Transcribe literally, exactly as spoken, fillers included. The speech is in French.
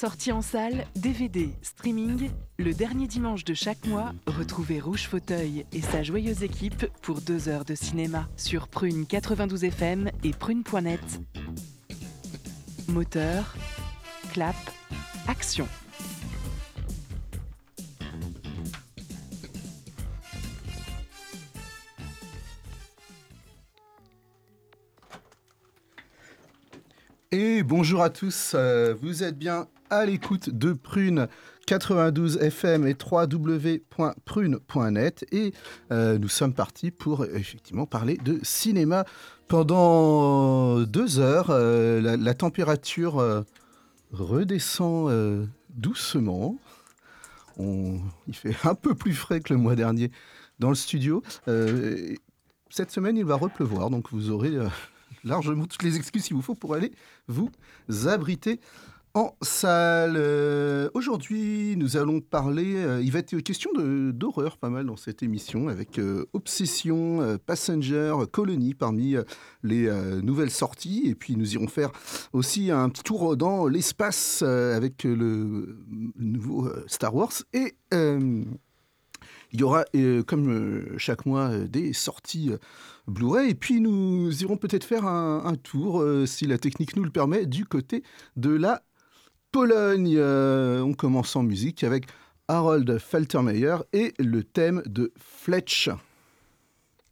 Sortie en salle, D V D, streaming, le dernier dimanche de chaque mois, retrouvez Rouge Fauteuil et sa joyeuse équipe pour deux heures de cinéma sur Prune quatre-vingt-douze F M et prune point net. Moteur, clap, action. Et bonjour à tous, euh, vous êtes bien à l'écoute de Prune quatre-vingt-douze F M et w w w point prune point net et euh, nous sommes partis pour effectivement parler de cinéma pendant deux heures. Euh, la, la température euh, redescend euh, doucement. On, il fait un peu plus frais que le mois dernier dans le studio. Euh, cette semaine, il va repleuvoir, donc vous aurez... Euh, largement toutes les excuses qu'il vous faut pour aller vous abriter en salle. Euh, aujourd'hui, nous allons parler, euh, il va être question de, d'horreur pas mal dans cette émission, avec euh, Obsession, euh, Passenger, Colony parmi euh, les euh, nouvelles sorties. Et puis nous irons faire aussi un petit tour dans l'espace euh, avec euh, le, le nouveau euh, Star Wars. Et... Euh, Il y aura, euh, comme euh, chaque mois, euh, des sorties euh, Blu-ray. Et puis, nous irons peut-être faire un, un tour, euh, si la technique nous le permet, du côté de la Pologne. Euh, on commence en musique avec Harold Faltermeyer et le thème de Fletch.